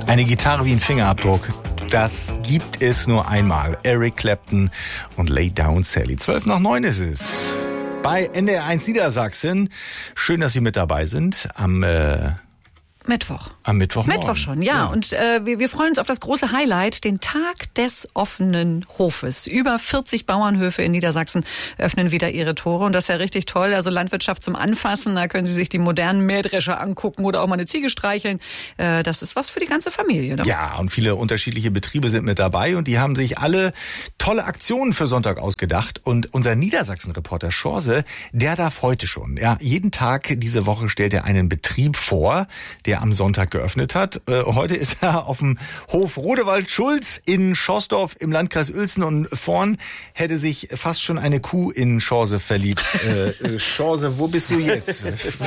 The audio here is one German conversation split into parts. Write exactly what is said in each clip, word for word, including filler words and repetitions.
Eine Gitarre wie ein Fingerabdruck. Das gibt es nur einmal. Eric Clapton und Lay Down Sally. Zwölf nach neun ist es. Bei N D R eins Niedersachsen. Schön, dass Sie mit dabei sind. Am äh, Mittwoch. Am Mittwoch. Mittwoch schon, ja. ja. Und äh, wir, wir freuen uns auf das große Highlight, den Tag des offenen Hofes. Über vierzig Bauernhöfe in Niedersachsen öffnen wieder ihre Tore. Und das ist ja richtig toll. Also Landwirtschaft zum Anfassen. Da können Sie sich die modernen Mähdrescher angucken oder auch mal eine Ziege streicheln. Äh, das ist was für die ganze Familie. Ne? Ja, und viele unterschiedliche Betriebe sind mit dabei. Und die haben sich alle tolle Aktionen für Sonntag ausgedacht. Und unser Niedersachsen-Reporter Schorse, der darf heute schon. Ja, jeden Tag diese Woche stellt er einen Betrieb vor, der am Sonntag geöffnet hat. Äh, heute ist er auf dem Hof Rodewald-Schulz in Schoßdorf im Landkreis Uelzen und vorn hätte sich fast schon eine Kuh in Schorse verliebt. Äh, äh, Schorse, wo bist du jetzt?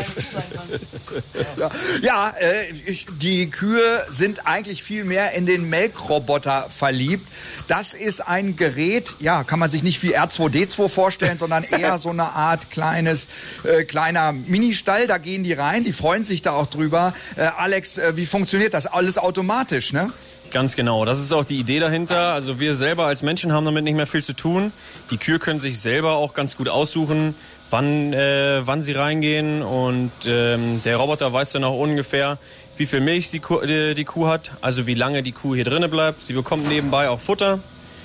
ja, ja äh, ich, die Kühe sind eigentlich viel mehr in den Melkroboter verliebt. Das ist ein Gerät, ja, kann man sich nicht wie R zwei D zwei vorstellen, sondern eher so eine Art kleines, äh, kleiner Ministall. Da gehen die rein, die freuen sich da auch drüber. Äh, Alex, äh, wie funktioniert das? Alles automatisch, ne? Ganz genau, das ist auch die Idee dahinter. Also wir selber als Menschen haben damit nicht mehr viel zu tun. Die Kühe können sich selber auch ganz gut aussuchen, wann, äh, wann sie reingehen. Und ähm, der Roboter weiß dann auch ungefähr, wie viel Milch die Kuh, die, die Kuh hat, also wie lange die Kuh hier drinnen bleibt. Sie bekommt nebenbei auch Futter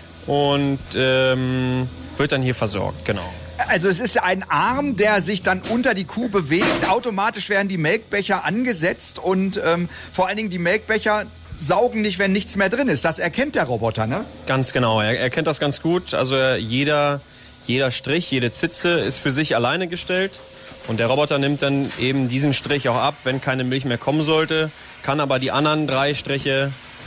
und ähm, wird dann hier versorgt, genau. Also es ist ein Arm, der sich dann unter die Kuh bewegt. Automatisch werden die Melkbecher angesetzt und ähm, vor allen Dingen die Melkbecher saugen nicht, wenn nichts mehr drin ist. Das erkennt der Roboter, ne? Ganz genau, er erkennt das ganz gut. Also jeder, jeder Strich, jede Zitze ist für sich alleine gestellt. Und der Roboter nimmt dann eben diesen Strich auch ab, wenn keine Milch mehr kommen sollte, kann aber die anderen drei Striche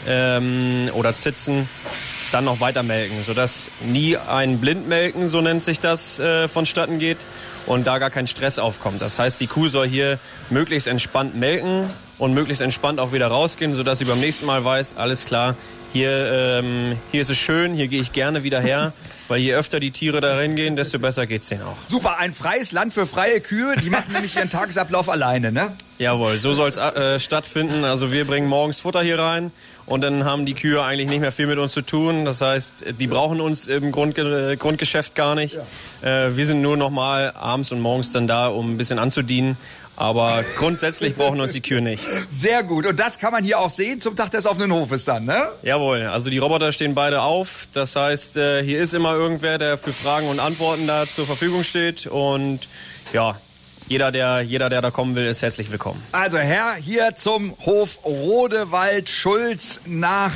ähm, oder Zitzen dann noch weiter melken, sodass nie ein Blindmelken, so nennt sich das, äh, vonstatten geht und da gar kein Stress aufkommt. Das heißt, die Kuh soll hier möglichst entspannt melken und möglichst entspannt auch wieder rausgehen, sodass sie beim nächsten Mal weiß, alles klar, hier, ähm, hier ist es schön, hier gehe ich gerne wieder her. Weil je öfter die Tiere da reingehen, desto besser geht's denen auch. Super, ein freies Land für freie Kühe. Die machen nämlich ihren Tagesablauf alleine, ne? Jawohl, so soll's äh, stattfinden. Also wir bringen morgens Futter hier rein und dann haben die Kühe eigentlich nicht mehr viel mit uns zu tun. Das heißt, die brauchen uns im Grundge- Grundgeschäft gar nicht. Ja. Äh, wir sind nur noch mal abends und morgens dann da, um ein bisschen anzudienen. Aber grundsätzlich brauchen uns die Kühe nicht. Sehr gut. Und das kann man hier auch sehen zum Tag des offenen Hofes dann, ne? Jawohl. Also die Roboter stehen beide auf. Das heißt, hier ist immer irgendwer, der für Fragen und Antworten da zur Verfügung steht. Und ja, jeder, der, jeder, der da kommen will, ist herzlich willkommen. Also Herr, hier zum Hof Rodewald-Schulz nach,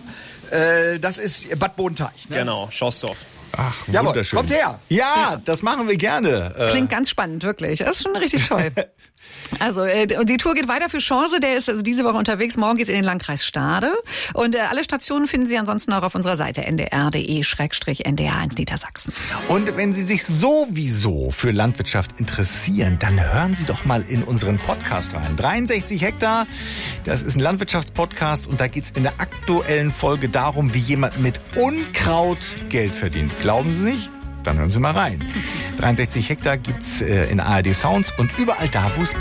äh, das ist Bad Bodenteich, ne? Genau, Schoßdorf. Ach, Jawohl, wunderschön. kommt her. Ja, Ja, das machen wir gerne. Klingt ganz spannend, wirklich. Das ist schon richtig toll. Also äh, und die Tour geht weiter für Chance. Der ist also diese Woche unterwegs. Morgen geht's in den Landkreis Stade. Und äh, alle Stationen finden Sie ansonsten auch auf unserer Seite n d r punkt d e slash n d r eins Niedersachsen. Und wenn Sie sich sowieso für Landwirtschaft interessieren, dann hören Sie doch mal in unseren Podcast rein. dreiundsechzig Hektar, das ist ein Landwirtschaftspodcast und da geht's in der aktuellen Folge darum, wie jemand mit Unkraut Geld verdient. Glauben Sie nicht? Dann hören Sie mal rein. dreiundsechzig Hektar gibt's äh, in A R D Sounds und überall da, wo es